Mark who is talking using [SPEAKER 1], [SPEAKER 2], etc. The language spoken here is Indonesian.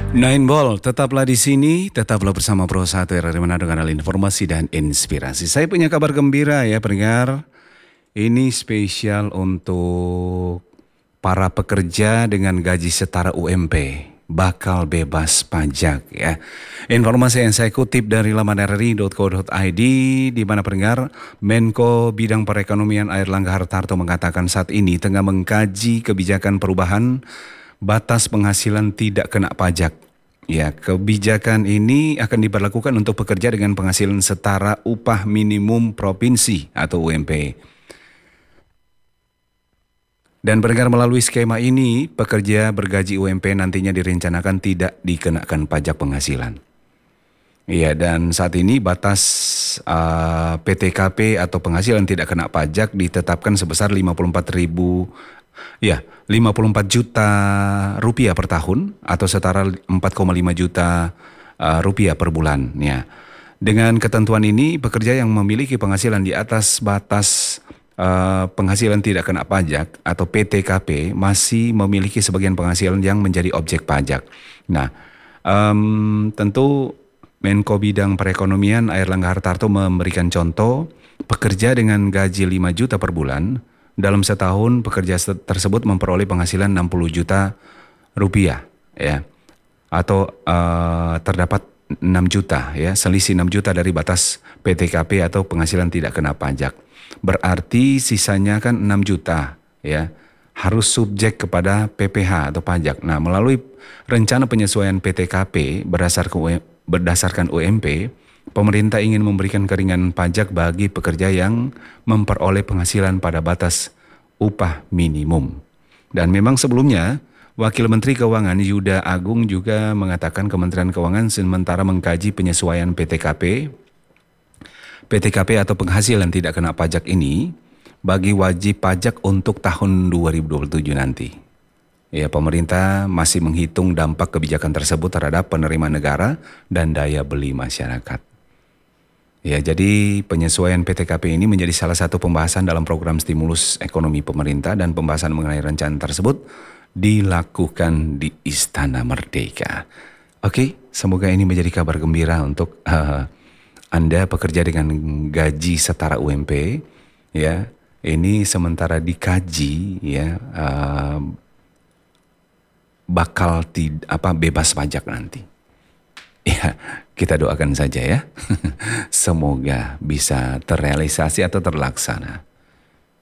[SPEAKER 1] Nine Ball, tetaplah di sini, tetaplah bersama Pro 1 RRI Manado dengan informasi dan inspirasi. Saya punya kabar gembira ya pendengar. Ini spesial untuk para pekerja dengan gaji setara UMP. Bakal bebas pajak ya. Informasi yang saya kutip dari laman rri.co.id di mana pendengar Menko Bidang Perekonomian Airlangga Hartarto mengatakan saat ini tengah mengkaji kebijakan perubahan batas penghasilan tidak kena pajak. Ya, kebijakan ini akan diberlakukan untuk pekerja dengan penghasilan setara upah minimum provinsi atau UMP. Dan pendengar melalui skema ini, pekerja bergaji UMP nantinya direncanakan tidak dikenakan pajak penghasilan. Iya, dan saat ini batas PTKP atau penghasilan tidak kena pajak ditetapkan sebesar 54 juta rupiah per tahun atau setara 4,5 juta rupiah per bulan. Ya. Dengan ketentuan ini, pekerja yang memiliki penghasilan di atas batas penghasilan tidak kena pajak atau PTKP masih memiliki sebagian penghasilan yang menjadi objek pajak. Nah, tentu Menko Bidang Perekonomian Airlangga Hartarto memberikan contoh pekerja dengan gaji 5 juta per bulan. Dalam setahun pekerja tersebut memperoleh penghasilan 60 juta rupiah ya. Atau terdapat 6 juta ya, selisih 6 juta dari batas PTKP atau penghasilan tidak kena pajak. Berarti sisanya kan 6 juta ya. Harus subjek kepada PPh atau pajak. Nah, melalui rencana penyesuaian PTKP berdasarkan UMP, pemerintah ingin memberikan keringanan pajak bagi pekerja yang memperoleh penghasilan pada batas upah minimum. Dan memang sebelumnya, Wakil Menteri Keuangan Yuda Agung juga mengatakan Kementerian Keuangan sementara mengkaji penyesuaian PTKP atau penghasilan tidak kena pajak ini bagi wajib pajak untuk tahun 2027 nanti. Ya, pemerintah masih menghitung dampak kebijakan tersebut terhadap penerimaan negara dan daya beli masyarakat. Ya, jadi penyesuaian PTKP ini menjadi salah satu pembahasan dalam program stimulus ekonomi pemerintah dan pembahasan mengenai rencana tersebut dilakukan di Istana Merdeka. Oke, semoga ini menjadi kabar gembira untuk Anda pekerja dengan gaji setara UMP ya. Ini sementara dikaji ya, bakal bebas pajak nanti. Ya, kita doakan saja ya. Semoga bisa terrealisasi atau terlaksana.